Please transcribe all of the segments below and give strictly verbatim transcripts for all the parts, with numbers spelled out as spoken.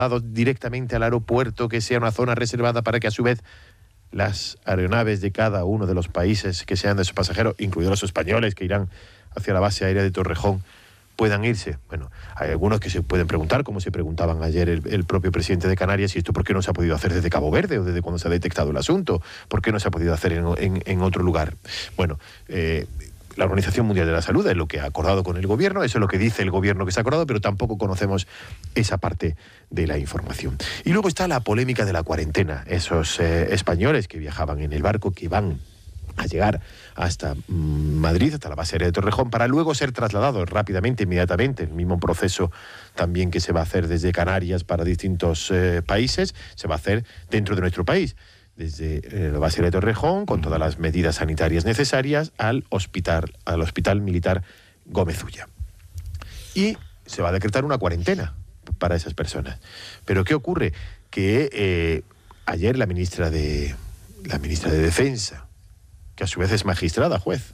directamente al aeropuerto, que sea una zona reservada para que a su vez las aeronaves de cada uno de los países que sean de esos pasajeros, incluidos los españoles que irán hacia la base aérea de Torrejón, puedan irse. Bueno, hay algunos que se pueden preguntar, como se preguntaban ayer el, el propio presidente de Canarias, y esto por qué no se ha podido hacer desde Cabo Verde o desde cuando se ha detectado el asunto, por qué no se ha podido hacer en, en, en otro lugar. Bueno, eh, la Organización Mundial de la Salud es lo que ha acordado con el gobierno, eso es lo que dice el gobierno que se ha acordado, pero tampoco conocemos esa parte de la información. Y luego está la polémica de la cuarentena, esos eh, españoles que viajaban en el barco, que van a llegar hasta mmm, Madrid, hasta la base aérea de Torrejón, para luego ser trasladados rápidamente, inmediatamente, el mismo proceso también que se va a hacer desde Canarias para distintos eh, países, se va a hacer dentro de nuestro país, desde eh, la base aérea de Torrejón, con todas las medidas sanitarias necesarias, al hospital, al hospital militar Gómez Ulla. Y se va a decretar una cuarentena para esas personas. Pero ¿qué ocurre? Que eh, ayer la ministra de la ministra de Defensa, que a su vez es magistrada, juez,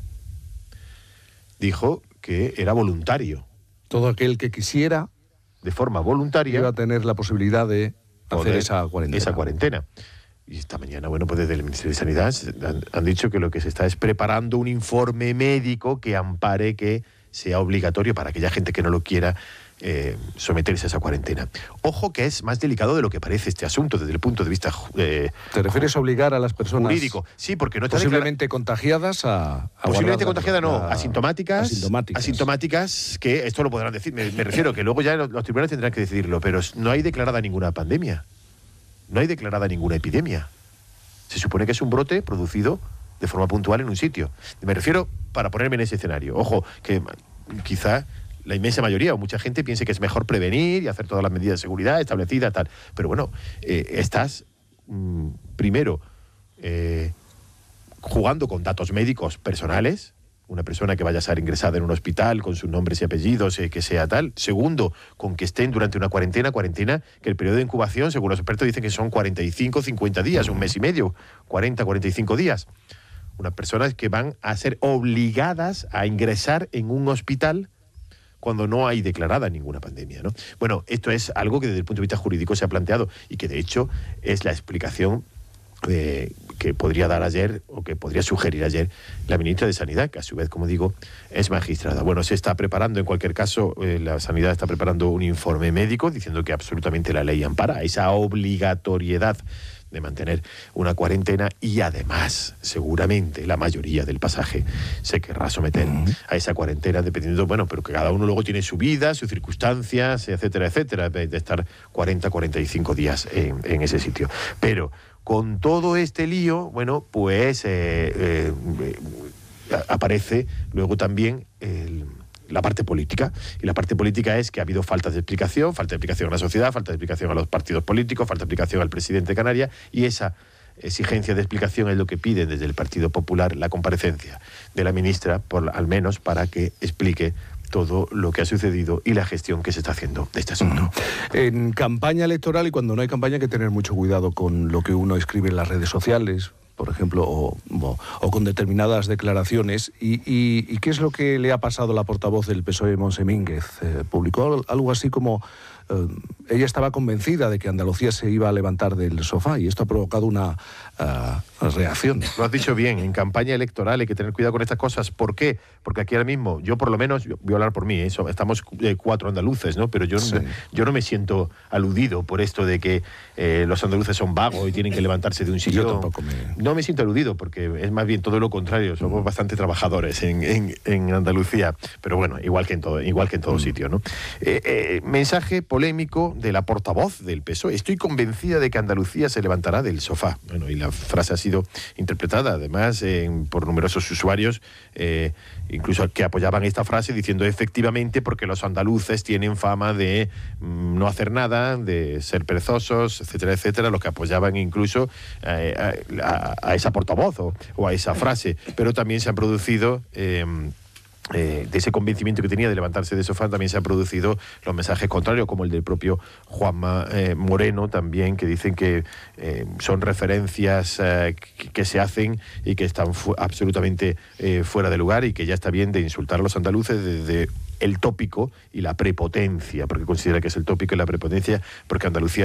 dijo que era voluntario. Todo aquel que quisiera, de forma voluntaria, iba a tener la posibilidad de hacer esa cuarentena. Esa cuarentena. Y esta mañana, bueno, pues desde el Ministerio de Sanidad han, han dicho que lo que se está es preparando un informe médico que ampare que sea obligatorio para aquella gente que no lo quiera eh, someterse a esa cuarentena. Ojo que es más delicado de lo que parece este asunto desde el punto de vista eh, ¿Te refieres a obligar a las personas jurídico? Sí, porque no está posiblemente declara... contagiadas a, a posiblemente contagiadas no, a... asintomáticas, asintomáticas asintomáticas, que esto lo podrán decir, me, me refiero que luego ya los, los tribunales tendrán que decidirlo, pero no hay declarada ninguna pandemia, no hay declarada ninguna epidemia. Se supone que es un brote producido de forma puntual en un sitio. Me refiero, para ponerme en ese escenario, ojo, que quizá la inmensa mayoría o mucha gente piense que es mejor prevenir y hacer todas las medidas de seguridad establecidas, tal. Pero bueno, eh, estás mmm, primero eh, jugando con datos médicos personales, una persona que vaya a ser ingresada en un hospital con sus nombres y apellidos, eh, que sea tal. Segundo, con que estén durante una cuarentena, cuarentena, que el periodo de incubación, según los expertos, dicen que son cuarenta y cinco, cincuenta días, un mes y medio, cuarenta, cuarenta y cinco días. Unas personas que van a ser obligadas a ingresar en un hospital cuando no hay declarada ninguna pandemia, ¿no? Bueno, esto es algo que desde el punto de vista jurídico se ha planteado y que de hecho es la explicación Eh, que podría dar ayer o que podría sugerir ayer la ministra de Sanidad, que a su vez, como digo, es magistrada. Bueno, se está preparando, en cualquier caso, eh, la Sanidad está preparando un informe médico diciendo que absolutamente la ley ampara esa obligatoriedad de mantener una cuarentena y además, seguramente, la mayoría del pasaje se querrá someter uh-huh. a esa cuarentena, dependiendo, bueno, pero que cada uno luego tiene su vida, sus circunstancias, etcétera, etcétera, de, de estar cuarenta, cuarenta y cinco días en, en ese sitio. Pero con todo este lío, bueno, pues eh, eh, eh, aparece luego también el, la parte política. Y la parte política es que ha habido falta de explicación, falta de explicación a la sociedad, falta de explicación a los partidos políticos, falta de explicación al presidente de Canarias, y esa exigencia de explicación es lo que piden desde el Partido Popular, la comparecencia de la ministra, por, al menos para que explique todo lo que ha sucedido y la gestión que se está haciendo de este asunto. En campaña electoral y cuando no hay campaña hay que tener mucho cuidado con lo que uno escribe en las redes sociales, por ejemplo, o, o, o con determinadas declaraciones. Y, y, ¿Y qué es lo que le ha pasado a la portavoz del P S O E, Montse Mínguez? Eh, publicó algo así como... Eh, ella estaba convencida de que Andalucía se iba a levantar del sofá y esto ha provocado una uh, reacción. Lo has dicho bien, en campaña electoral hay que tener cuidado con estas cosas. ¿Por qué? Porque aquí ahora mismo, yo por lo menos, yo voy a hablar por mí, ¿eh? estamos eh, cuatro andaluces, ¿no? Pero yo, sí. no, yo no me siento aludido por esto de que eh, los andaluces son vagos y tienen que levantarse de un sillón. Yo tampoco me... No me siento aludido porque es más bien todo lo contrario, somos mm. bastante trabajadores en, en, en Andalucía, pero bueno, igual que en todo, igual que en todo mm. sitio, ¿no? Eh, eh, mensaje polémico de la portavoz del P S O E. Estoy convencida de que Andalucía se levantará del sofá. Bueno, y la frase ha sido interpretada, además, eh, por numerosos usuarios, eh, incluso que apoyaban esta frase diciendo efectivamente porque los andaluces tienen fama de mm, no hacer nada, de ser perezosos, etcétera, etcétera, los que apoyaban incluso eh, a, a esa portavoz o, o a esa frase. Pero también se han producido... Eh, Eh, de ese convencimiento que tenía de levantarse de sofá, también se han producido los mensajes contrarios, como el del propio Juanma eh, Moreno, también, que dicen que eh, son referencias eh, que, que se hacen y que están fu- absolutamente eh, fuera de lugar y que ya está bien de insultar a los andaluces desde el tópico y la prepotencia, porque considera que es el tópico y la prepotencia, porque Andalucía